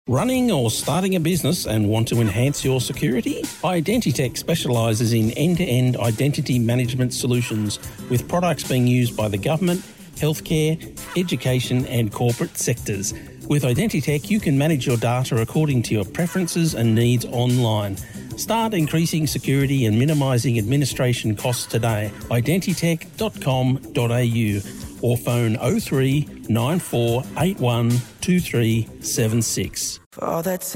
Running or starting a business and want to enhance your security? Identitech specialises in end-to-end identity management solutions with products being used by the government, healthcare, education and corporate sectors. With Identitech, you can manage your data according to your preferences and needs online. Start increasing security and minimising administration costs today. Identitech.com.au or phone 03 9481 2376. For all that time.